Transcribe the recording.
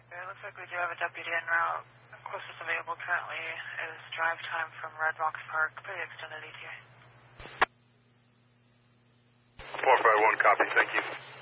It looks like we do have a deputy en route. Closest available currently is drive time from Red Rocks Park, pretty extended ETA. 451, copy, thank you.